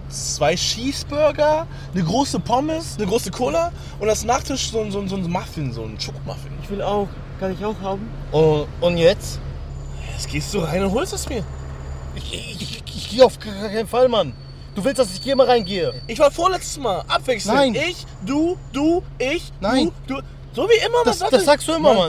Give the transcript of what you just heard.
2 Cheeseburger, eine große Pommes, eine große Cola und als Nachtisch so ein Muffin, so ein Schokomuffin. Ich will auch. Kann ich auch haben? Und jetzt? Jetzt gehst du rein und holst es mir. Ich gehe auf keinen Fall, Mann. Du willst, dass ich hier mal reingehe? Ich war vorletztes Mal. Abwechselnd. Nein. Ich, du, ich, Nein. du. So wie immer. Das sagst du immer, Mann.